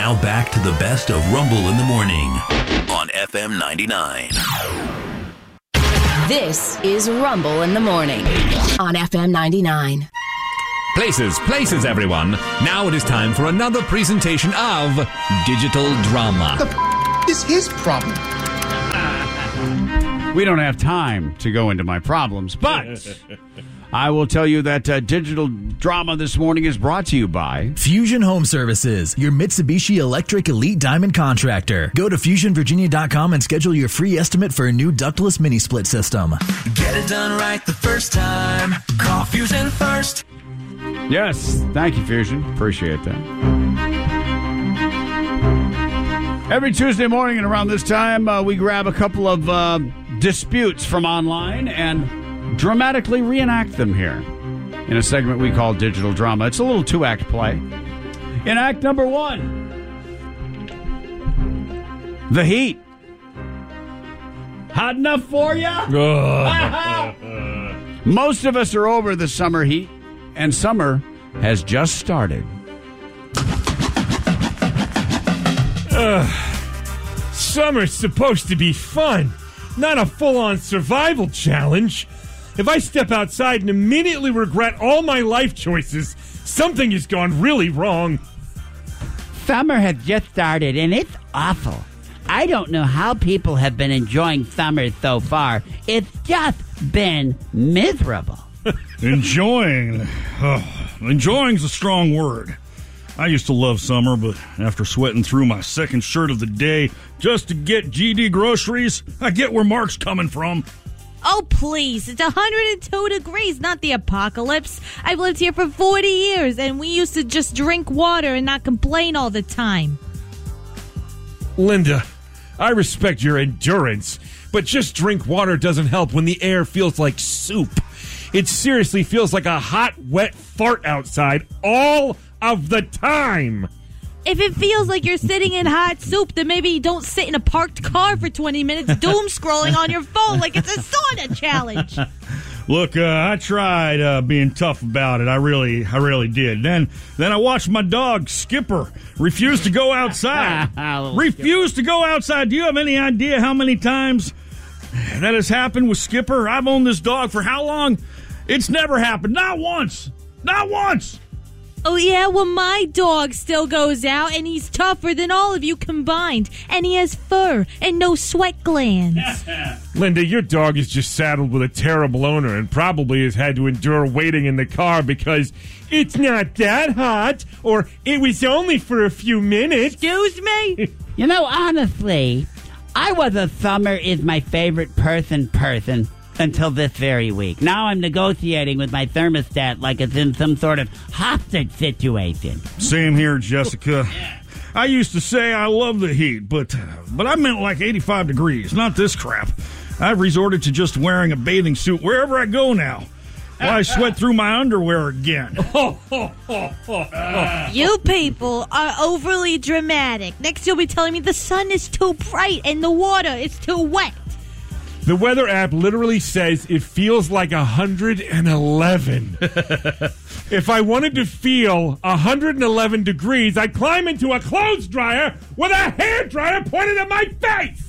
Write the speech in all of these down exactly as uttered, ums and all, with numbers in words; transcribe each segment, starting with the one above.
Now back to the best of Rumble in the Morning on F M ninety-nine. This is Rumble in the Morning on F M ninety-nine. Places, places, everyone. Now it is time for another presentation of Digital Drama. The f- is his problem. We don't have time to go into my problems, but I will tell you that uh, Digital Drama this morning is brought to you by Fusion Home Services, your Mitsubishi Electric Elite Diamond contractor. Go to fusion virginia dot com and schedule your free estimate for a new ductless mini split system. Get it done right the first time. Call Fusion first. Yes, thank you, Fusion. Appreciate that. Every Tuesday morning and around this time, uh, we grab a couple of uh, disputes from online and dramatically reenact them here in a segment we call Digital Drama. It's a little two-act play. In act number one, the heat. Hot enough for ya? Most of us are over the summer heat, and summer has just started. Uh, summer's supposed to be fun, not a full-on survival challenge. If I step outside and immediately regret all my life choices, something has gone really wrong. Summer has just started, and it's awful. I don't know how people have been enjoying summer so far. It's just been miserable. Enjoying. Oh, enjoying's a strong word. I used to love summer, but after sweating through my second shirt of the day just to get G D groceries, I get where Mark's coming from. Oh, please. It's one hundred two degrees, not the apocalypse. I've lived here for forty years, and we used to just drink water and not complain all the time. Linda, I respect your endurance, but just drink water doesn't help when the air feels like soup. It seriously feels like a hot, wet fart outside all of the time. If it feels like you're sitting in hot soup, then maybe you don't sit in a parked car for twenty minutes doom scrolling on your phone like it's a sauna challenge. Look, uh, I tried uh, being tough about it. I really, I really did. Then, then I watched my dog Skipper refuse to go outside. refuse to go outside. Do you have any idea how many times that has happened with Skipper? I've owned this dog for how long? It's never happened. Not once. Not once. Oh, yeah? Well, my dog still goes out, and he's tougher than all of you combined. And he has fur and no sweat glands. Linda, your dog is just saddled with a terrible owner and probably has had to endure waiting in the car because it's not that hot, or it was only for a few minutes. Excuse me? You know, honestly, I was a summer is my favorite person person. Until this very week. Now I'm negotiating with my thermostat like it's in some sort of hostage situation. Same here, Jessica. I used to say I love the heat, but but I meant like eighty-five degrees, not this crap. I've resorted to just wearing a bathing suit wherever I go now. Why I sweat through my underwear again. You people are overly dramatic. Next you'll be telling me the sun is too bright and the water is too wet. The weather app literally says it feels like one hundred eleven. If I wanted to feel one hundred eleven degrees, I'd climb into a clothes dryer with a hair dryer pointed at my face.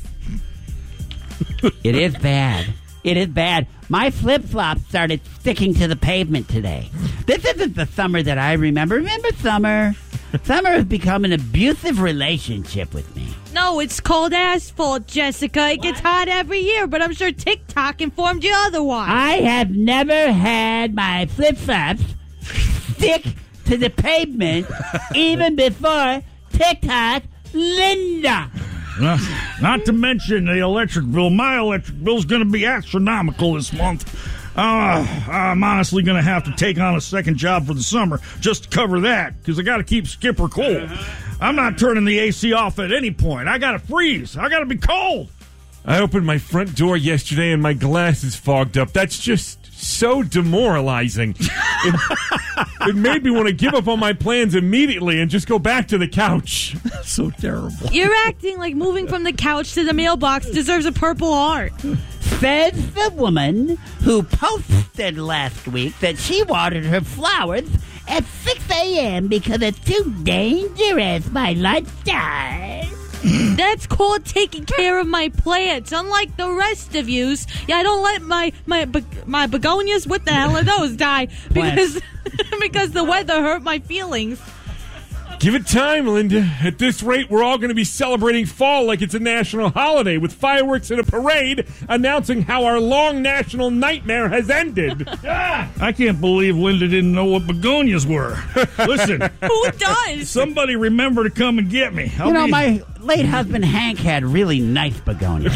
It is bad. It is bad. My flip-flops started sticking to the pavement today. This isn't the summer that I remember. Remember summer? Summer has become an abusive relationship with me. No, it's called asphalt, Jessica. It gets hot every year, but I'm sure TikTok informed you otherwise. I have never had my flip-flops stick to the pavement even before TikTok, Linda. Uh, not to mention the electric bill. My electric bill's going to be astronomical this month. Uh, I'm honestly going to have to take on a second job for the summer just to cover that, because I got to keep Skipper cool. I'm not turning the A C off at any point. I got to freeze. I got to be cold. I opened my front door yesterday and my glasses fogged up. That's just so demoralizing. It, it made me want to give up on my plans immediately and just go back to the couch. So terrible. You're acting like moving from the couch to the mailbox deserves a Purple Heart. Says the woman who posted last week that she watered her flowers at six a.m. because it's too dangerous by lunchtime. That's called taking care of my plants. Unlike the rest of yous, yeah, I don't let my my be- my begonias, what the hell are those, die because because the weather hurt my feelings. Give it time, Linda. At this rate, we're all going to be celebrating fall like it's a national holiday with fireworks and a parade announcing how our long national nightmare has ended. I can't believe Linda didn't know what begonias were. Listen. Who does? Somebody remember to come and get me. I'll you know, be... my late husband Hank had really nice begonias.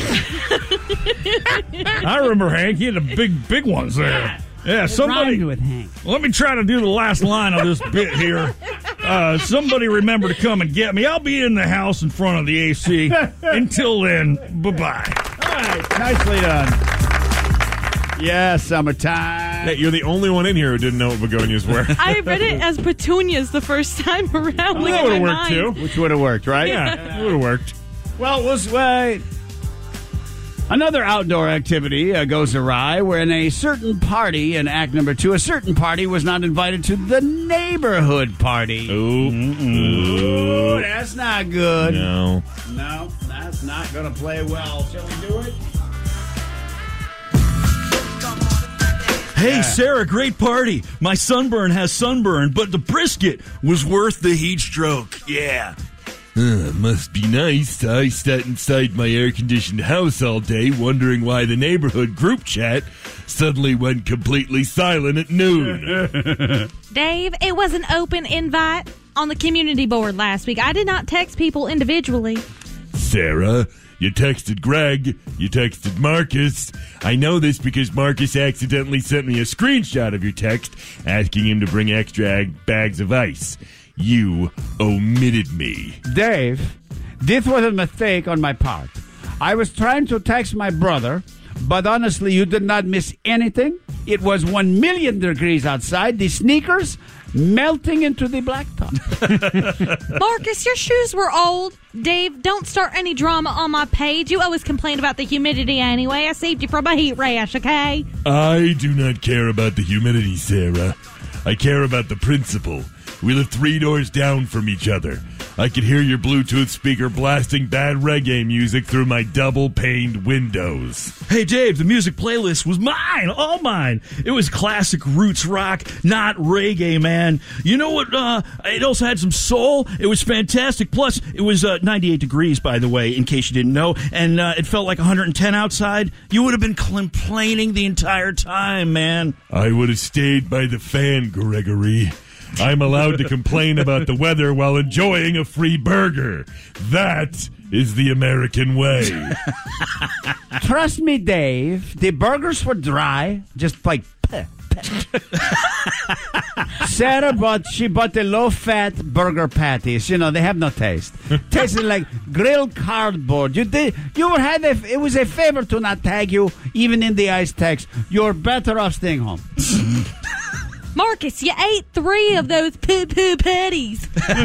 I remember Hank. He had the big, big ones there. Yeah, somebody. Rhymed with Hank. Let me try to do the last line of this bit here. Uh, somebody remember to come and get me. I'll be in the house in front of the A C. Until then, bye-bye. All right, nicely done. Yeah, summertime. Yeah, you're the only one in here who didn't know what begonias were. I read it as petunias the first time around. Oh, like that would in have my worked, mind. too. Which would have worked, right? Yeah, it would have worked. Well, was wait. Another outdoor activity uh, goes awry when a certain party in act number two, a certain party was not invited to the neighborhood party. Ooh. Ooh, that's not good. No. No, that's not going to play well. Shall we do it? Hey, Sarah, great party. My sunburn has sunburn, but the brisket was worth the heat stroke. Yeah. Uh, must be nice. I sat inside my air-conditioned house all day wondering why the neighborhood group chat suddenly went completely silent at noon. Dave, it was an open invite on the community board last week. I did not text people individually. Sarah, you texted Greg. You texted Marcus. I know this because Marcus accidentally sent me a screenshot of your text asking him to bring extra ag- bags of ice. You omitted me. Dave, this was a mistake on my part. I was trying to text my brother, but honestly, you did not miss anything. It was one million degrees outside. The sneakers melting into the blacktop. Marcus, your shoes were old. Dave, don't start any drama on my page. You always complain about the humidity anyway. I saved you from a heat rash, okay? I do not care about the humidity, Sarah. I care about the principle. We live three doors down from each other. I could hear your Bluetooth speaker blasting bad reggae music through my double-paned windows. Hey, Dave, the music playlist was mine, all mine. It was classic roots rock, not reggae, man. You know what? Uh, it also had some soul. It was fantastic. Plus, it was uh, ninety-eight degrees, by the way, in case you didn't know, and uh, it felt like one hundred ten outside. You would have been complaining the entire time, man. I would have stayed by the fan, Gregory. I'm allowed to complain about the weather while enjoying a free burger. That is the American way. Trust me, Dave, the burgers were dry, just like peh, peh. Sarah bought, she bought the low-fat burger patties. You know, they have no taste. Tasted like grilled cardboard. You did, you had a, it was a favor to not tag you, even in the ice text. You're better off staying home. Marcus, you ate three of those poo-poo patties.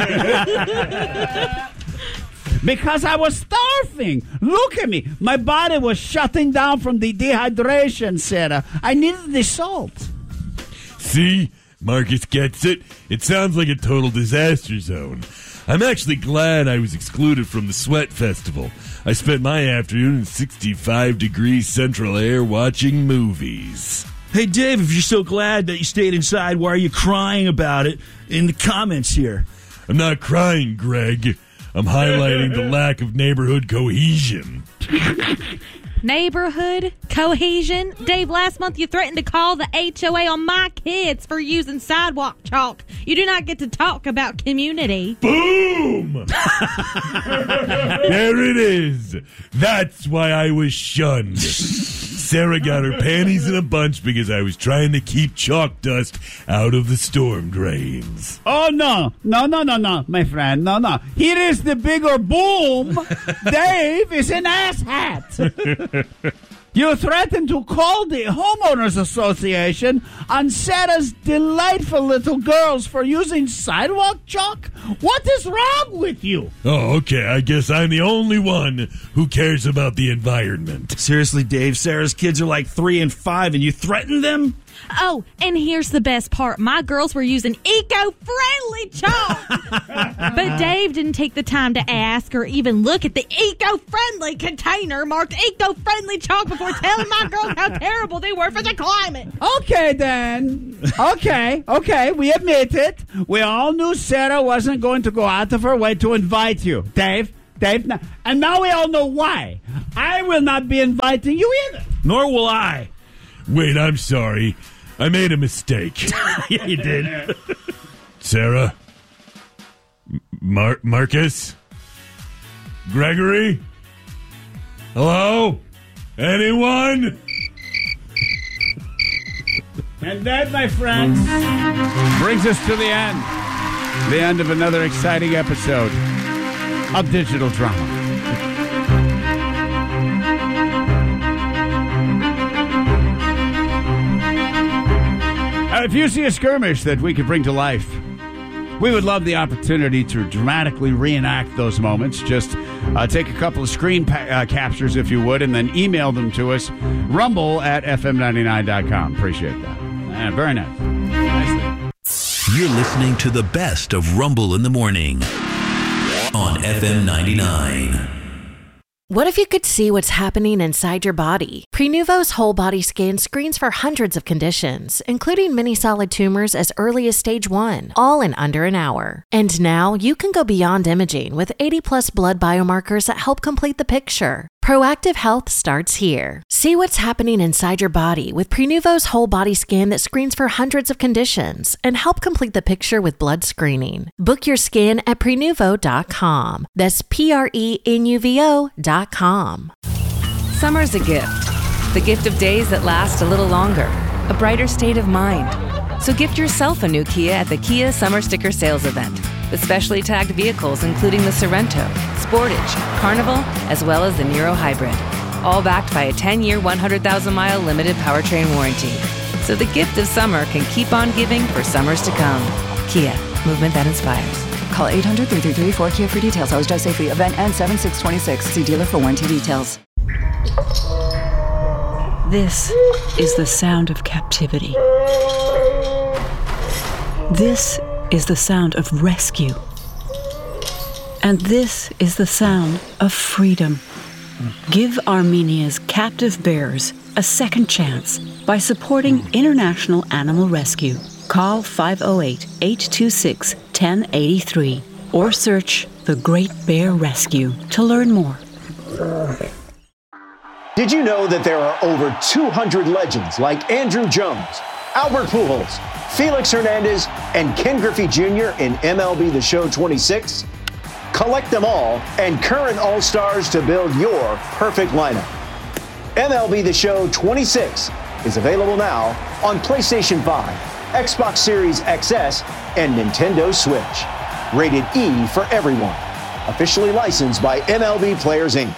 Because I was starving. Look at me. My body was shutting down from the dehydration, Sarah. I needed the salt. See? Marcus gets it. It sounds like a total disaster zone. I'm actually glad I was excluded from the Sweat Festival. I spent my afternoon in sixty-five degrees central air watching movies. Hey, Dave, if you're so glad that you stayed inside, why are you crying about it in the comments here? I'm not crying, Greg. I'm highlighting the lack of neighborhood cohesion. Neighborhood cohesion? Dave, last month you threatened to call the H O A on my kids for using sidewalk chalk. You do not get to talk about community. Boom! There it is. That's why I was shunned. Sarah got her panties in a bunch because I was trying to keep chalk dust out of the storm drains. Oh, no. No, no, no, no, my friend. No, no. Here is the bigger boom. Dave is an asshat. You threatened to call the Homeowners Association on Sarah's delightful little girls for using sidewalk chalk? What is wrong with you? Oh, okay. I guess I'm the only one who cares about the environment. Seriously, Dave, Sarah's kids are like three and five, and you threaten them? Oh, and here's the best part. My girls were using eco-friendly chalk. But Dave didn't take the time to ask or even look at the eco-friendly container marked eco-friendly chalk before telling my girls how terrible they were for the climate. Okay, then. Okay, okay, we admit it. We all knew Sarah wasn't going to go out of her way to invite you. Dave, Dave, and now we all know why. I will not be inviting you either. Nor will I. Wait, I'm sorry. I made a mistake. Yeah, you did. Sarah? Mar- Marcus? Gregory? Hello? Anyone? And that, my friends, brings us to the end. The end of another exciting episode of Digital Drama. If you see a skirmish that we could bring to life, we would love the opportunity to dramatically reenact those moments. Just uh, take a couple of screen pa- uh, captures, if you would, and then email them to us. Rumble at f m ninety-nine dot com. Appreciate that. Uh, very nice. Nicely. You're listening to the best of Rumble in the Morning on F M ninety-nine. What if you could see what's happening inside your body? Prenuvo's whole body scan screens for hundreds of conditions, including many solid tumors as early as stage one, all in under an hour. And now you can go beyond imaging with eighty plus blood biomarkers that help complete the picture. Proactive health starts here. See what's happening inside your body with Prenuvo's whole body scan that screens for hundreds of conditions and help complete the picture with blood screening. Book your scan at prenuvo dot com. That's P R E N U V O dot com. Summer's a gift. The gift of days that last a little longer. A brighter state of mind. So gift yourself a new Kia at the Kia Summer Sticker Sales Event. With specially tagged vehicles including the Sorento, Sportage, Carnival, as well as the Niro Hybrid. All backed by a ten-year, one hundred thousand mile limited powertrain warranty. So the gift of summer can keep on giving for summers to come. Kia, movement that inspires. Call eight hundred, three three three, four K I A for details. Always drive safely. Event ends seven six twenty-six. See dealer for warranty details. This is the sound of captivity. This is the sound of rescue. And this is the sound of freedom. Give Armenia's captive bears a second chance by supporting International Animal Rescue. Call five oh eight, eight two six, one oh eight three or search The Great Bear Rescue to learn more. Did you know that there are over two hundred legends like Andrew Jones, Albert Pujols, Felix Hernandez, and Ken Griffey Junior in M L B The Show twenty-six? Collect them all and current All-Stars to build your perfect lineup. M L B The Show twenty-six is available now on PlayStation five, Xbox Series X S, and Nintendo Switch. Rated E for everyone. Officially licensed by M L B Players, Incorporated.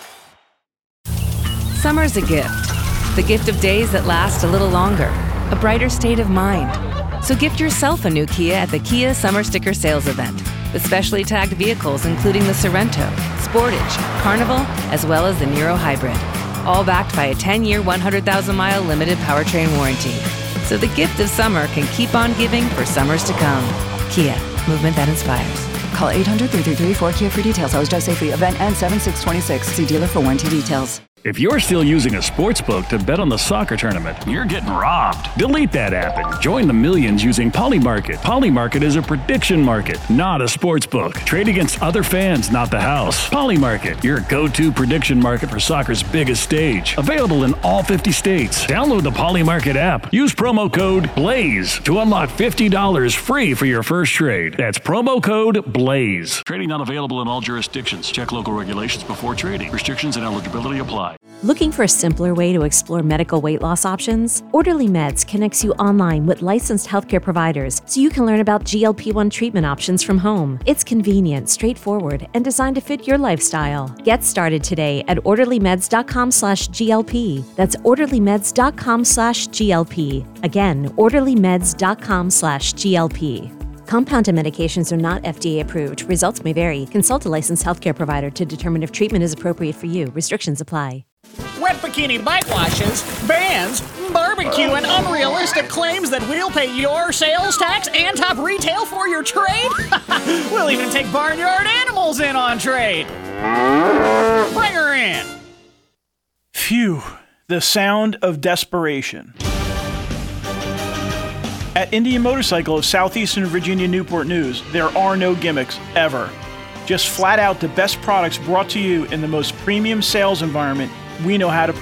Summer's a gift. The gift of days that last a little longer. A brighter state of mind. So gift yourself a new Kia at the Kia Summer Sticker Sales Event. With specially tagged vehicles including the Sorento, Sportage, Carnival, as well as the Niro Hybrid. All backed by a ten-year, one hundred thousand mile limited powertrain warranty. So the gift of summer can keep on giving for summers to come. Kia, movement that inspires. Call eight hundred, three three three, four K I A for details. Always drive safely. Event ends seven six twenty-six. See dealer for warranty details. If you're still using a sports book to bet on the soccer tournament, you're getting robbed. Delete that app and join the millions using Polymarket. Polymarket is a prediction market, not a sports book. Trade against other fans, not the house. Polymarket, your go-to prediction market for soccer's biggest stage. Available in all fifty states. Download the Polymarket app. Use promo code BLAZE to unlock fifty dollars free for your first trade. That's promo code BLAZE. Trading not available in all jurisdictions. Check local regulations before trading. Restrictions and eligibility apply. Looking for a simpler way to explore medical weight loss options? Orderly Meds connects you online with licensed healthcare providers so you can learn about G L P one treatment options from home. It's convenient, straightforward, and designed to fit your lifestyle. Get started today at orderlymeds.com slash GLP. That's orderlymeds.com slash GLP. Again, orderlymeds.com slash GLP. Compounded medications are not F D A approved. Results may vary. Consult a licensed healthcare provider to determine if treatment is appropriate for you. Restrictions apply. When wet bikini bike washes, bans, barbecue, and unrealistic claims that we'll pay your sales tax and top retail for your trade? We'll even take barnyard animals in on trade. Bring her in. Phew, the sound of desperation. At Indian Motorcycle of Southeastern Virginia Newport News, there are no gimmicks, ever. Just flat out the best products brought to you in the most premium sales environment we know how to